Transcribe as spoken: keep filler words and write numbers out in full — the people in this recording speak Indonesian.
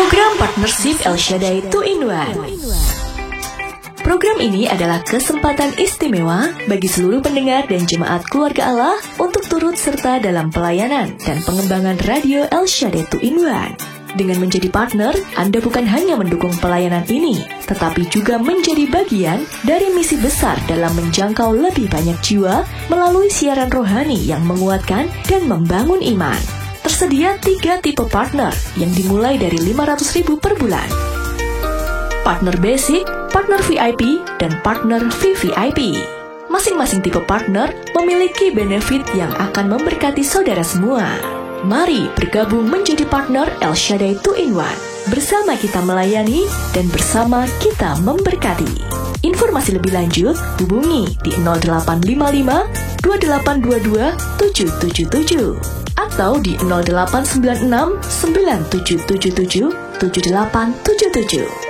Program Partnership El Shaddai two in one. Program ini adalah kesempatan istimewa bagi seluruh pendengar dan jemaat keluarga Allah untuk turut serta dalam pelayanan dan pengembangan radio El Shaddai two in one. Dengan menjadi partner, Anda bukan hanya mendukung pelayanan ini, tetapi juga menjadi bagian dari misi besar dalam menjangkau lebih banyak jiwa melalui siaran rohani yang menguatkan dan membangun iman. Tersedia tiga tipe partner yang dimulai dari lima ratus ribu per bulan. Partner basic, partner V I P, dan partner V V I P. Masing-masing tipe partner memiliki benefit yang akan memberkati saudara semua. Mari bergabung menjadi partner El Shaddai two in one. Bersama kita melayani dan bersama kita memberkati. Informasi lebih lanjut hubungi di nol delapan lima lima dua delapan dua dua tujuh tujuh tujuh atau di nol delapan sembilan enam sembilan tujuh tujuh tujuh tujuh delapan tujuh tujuh.